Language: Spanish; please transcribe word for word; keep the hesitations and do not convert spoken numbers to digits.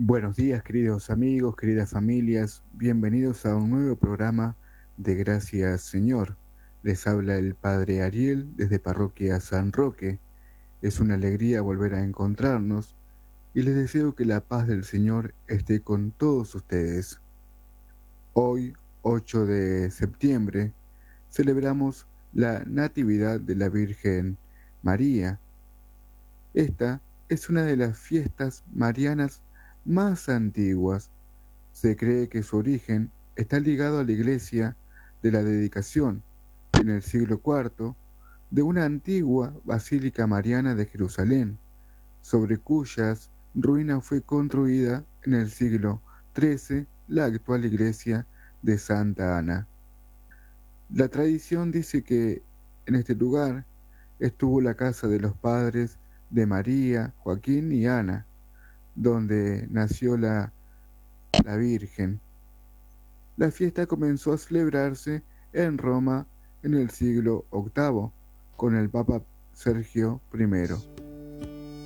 Buenos días, queridos amigos, queridas familias. Bienvenidos a un nuevo programa de Gracias, Señor. Les habla el Padre Ariel desde Parroquia San Roque. Es una alegría volver a encontrarnos y les deseo que la paz del Señor esté con todos ustedes. Hoy, ocho de septiembre, celebramos la Natividad de la Virgen María. Esta es una de las fiestas marianas más antiguas. Se cree que su origen está ligado a la iglesia de la Dedicación, en el siglo cuarto, de una antigua Basílica Mariana de Jerusalén, sobre cuyas ruinas fue construida en el siglo trece la actual iglesia de Santa Ana. La tradición dice que en este lugar estuvo la casa de los padres de María, Joaquín y Ana, donde nació la, la Virgen. La fiesta comenzó a celebrarse en Roma en el siglo octavo con el Papa Sergio I.